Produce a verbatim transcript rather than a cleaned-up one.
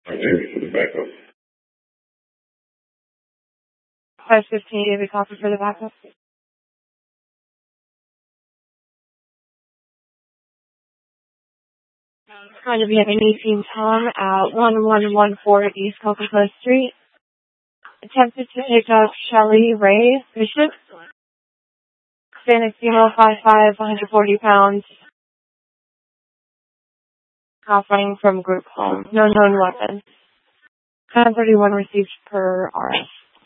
Okay, for the backup. five fifteen, David Copper for the backup. Going to be having eighteen Tom at one one one four East Coca-Cola Street. Attempted to pick up Shelly Ray Bishop. Hispanic female, five five, one hundred forty pounds. Offering from group home. No known weapons. ten thirty-one received per R F.